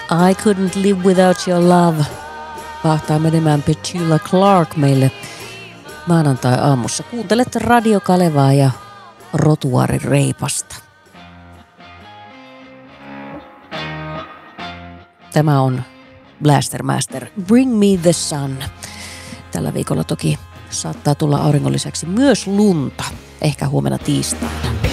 I couldn't live without your love. Pahtaa menemään Petula Clark meille maanantai-aamussa. Kuuntelet Radio Kalevaa ja Rotuaarin reipasta. Tämä on Blaster Master, Bring Me the Sun. Tällä viikolla toki saattaa tulla auringon lisäksi myös lunta, ehkä huomenna tiistaina.